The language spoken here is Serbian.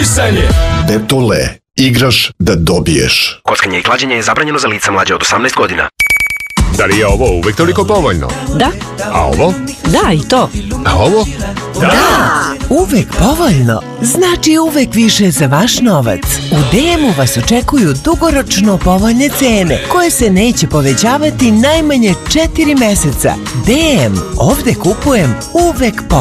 Betole, igraš da dobiješ. Kockanje i klađenje je zabranjeno za lica mlađe od 18 godina. Da li je ovo uvek toliko povoljno? Da. A ovo? Da, i to. A ovo? Da! Uvek povoljno znači uvek više za vaš novac. U DM-u vas očekuju dugoročno povoljne cene koje se neće povećavati najmanje 4 meseca. DM, ovde kupujem uvek povoljno.